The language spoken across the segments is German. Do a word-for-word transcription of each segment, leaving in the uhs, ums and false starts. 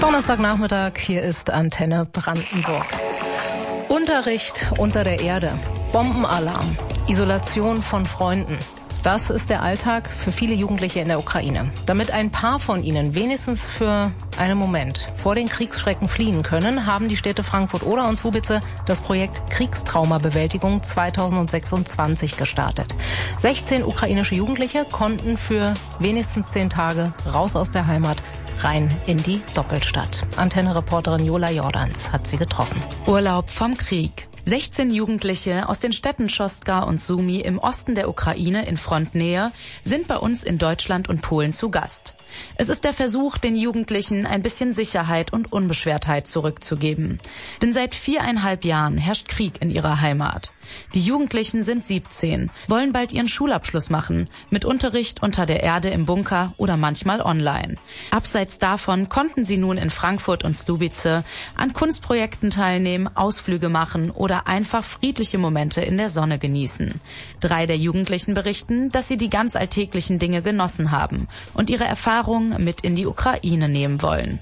Donnerstagnachmittag, hier ist Antenne Brandenburg. Unterricht unter der Erde, Bombenalarm, Isolation von Freunden. Das ist der Alltag für viele Jugendliche in der Ukraine. Damit ein paar von ihnen wenigstens für einen Moment vor den Kriegsschrecken fliehen können, haben die Städte Frankfurt-Oder und Słubice das Projekt Kriegstraumabewältigung zweitausendsechsundzwanzig gestartet. sechzehn ukrainische Jugendliche konnten für wenigstens zehn Tage raus aus der Heimat, rein in die Doppelstadt. Antenne-Reporterin Jola Jordans hat sie getroffen. Urlaub vom Krieg. sechzehn Jugendliche aus den Städten Szostka und Sumy im Osten der Ukraine in Frontnähe sind bei uns in Deutschland und Polen zu Gast. Es ist der Versuch, den Jugendlichen ein bisschen Sicherheit und Unbeschwertheit zurückzugeben. Denn seit viereinhalb Jahren herrscht Krieg in ihrer Heimat. Die Jugendlichen sind siebzehn, wollen bald ihren Schulabschluss machen, mit Unterricht unter der Erde im Bunker oder manchmal online. Abseits davon konnten sie nun in Frankfurt und Słubice an Kunstprojekten teilnehmen, Ausflüge machen oder einfach friedliche Momente in der Sonne genießen. Drei der Jugendlichen berichten, dass sie die ganz alltäglichen Dinge genossen haben und ihre Erfahrungen mit in die Ukraine nehmen wollen.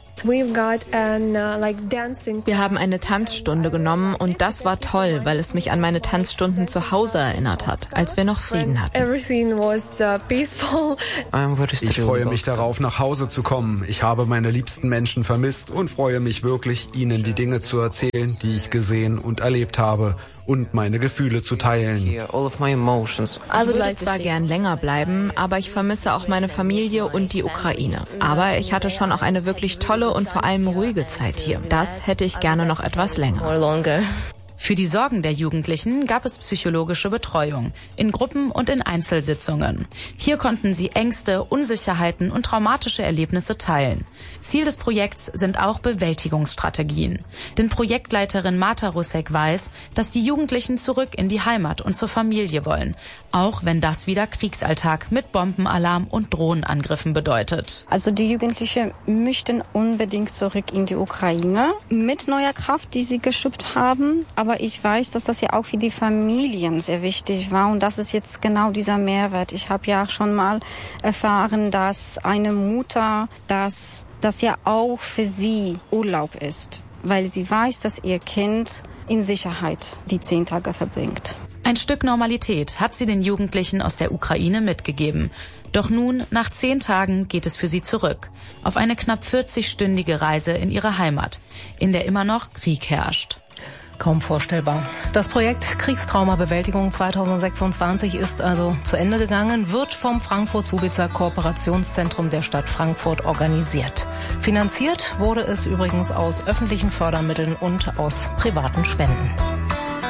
Wir haben eine Tanzstunde genommen und das war toll, weil es mich an meine Tanzstunden zu Hause erinnert hat, als wir noch Frieden hatten. Ich freue mich darauf, nach Hause zu kommen. Ich habe meine liebsten Menschen vermisst und freue mich wirklich, ihnen die Dinge zu erzählen, die ich gesehen und erlebt habe, und meine Gefühle zu teilen. Ich würde zwar gern länger bleiben, aber ich vermisse auch meine Familie und die Ukraine. Aber ich hatte schon auch eine wirklich tolle und vor allem ruhige Zeit hier. Das hätte ich gerne noch etwas länger. Für die Sorgen der Jugendlichen gab es psychologische Betreuung in Gruppen und in Einzelsitzungen. Hier konnten sie Ängste, Unsicherheiten und traumatische Erlebnisse teilen. Ziel des Projekts sind auch Bewältigungsstrategien. Denn Projektleiterin Marta Rusek weiß, dass die Jugendlichen zurück in die Heimat und zur Familie wollen, auch wenn das wieder Kriegsalltag mit Bombenalarm und Drohnenangriffen bedeutet. Also die Jugendlichen möchten unbedingt zurück in die Ukraine mit neuer Kraft, die sie geschöpft haben. Aber ich weiß, dass das ja auch für die Familien sehr wichtig war und das ist jetzt genau dieser Mehrwert. Ich habe ja schon mal erfahren, dass eine Mutter, dass das ja auch für sie Urlaub ist, weil sie weiß, dass ihr Kind in Sicherheit die zehn Tage verbringt. Ein Stück Normalität hat sie den Jugendlichen aus der Ukraine mitgegeben. Doch nun, nach zehn Tagen, geht es für sie zurück. Auf eine knapp vierzigstündige Reise in ihre Heimat, in der immer noch Krieg herrscht. Kaum vorstellbar. Das Projekt Kriegstraumabewältigung zweitausendsechsundzwanzig ist also zu Ende gegangen, wird vom Frankfurt-Słubicer Kooperationszentrum der Stadt Frankfurt organisiert. Finanziert wurde es übrigens aus öffentlichen Fördermitteln und aus privaten Spenden.